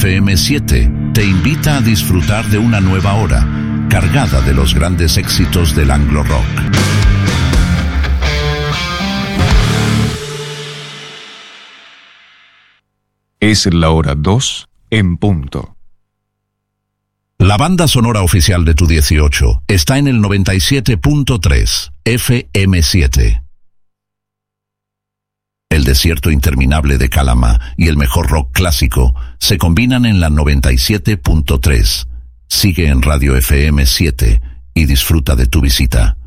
FM 7 te invita a disfrutar de una nueva hora, cargada de los grandes éxitos del Anglo Rock. Es la hora 2 en punto. La banda sonora oficial de tu 18 está en el 97.3 FM 7. El desierto interminable de Calama y el mejor rock clásico se combinan en la 97.3. Sigue en Radio FM 7 y disfruta de tu visita.